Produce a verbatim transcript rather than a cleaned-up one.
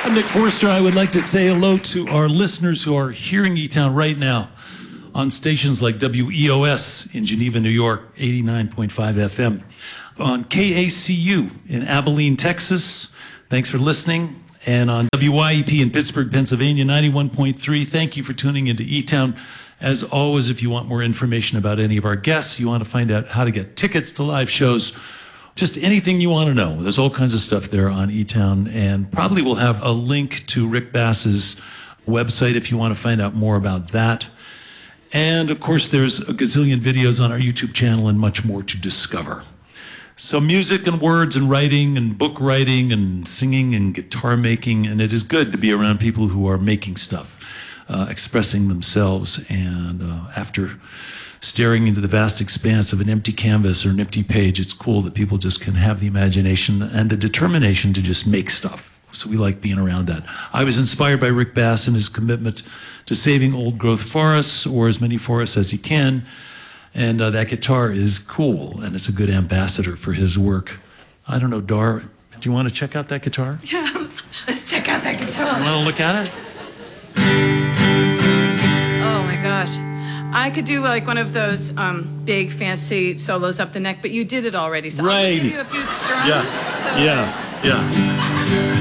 I'm Nick Forster. I would like to say hello to our listeners who are hearing E-Town right now on stations like W E O S in Geneva, New York, eighty-nine point five F M, on K A C U in Abilene, Texas. Thanks for listening. And on W Y E P in Pittsburgh, Pennsylvania, ninety-one point three. Thank you for tuning into E-Town. As always, if you want more information about any of our guests, you want to find out how to get tickets to live shows, just anything you want to know. There's all kinds of stuff there on E-Town, and probably we'll have a link to Rick Bass's website if you want to find out more about that. And of course, there's a gazillion videos on our YouTube channel and much more to discover. So music and words and writing and book writing and singing and guitar making, and it is good to be around people who are making stuff, uh, expressing themselves, and uh, after staring into the vast expanse of an empty canvas or an empty page, it's cool that people just can have the imagination and the determination to just make stuff. So we like being around that. I was inspired by Rick Bass and his commitment to saving old growth forests, or as many forests as he can. And uh, that guitar is cool, and it's a good ambassador for his work. I don't know, Dar, do you want to check out that guitar? Yeah, let's check out that guitar. You want to look at it? Oh my gosh. I could do like one of those um, big fancy solos up the neck, but you did it already. So right. I'll just give you a few strums. Yeah, so yeah, yeah.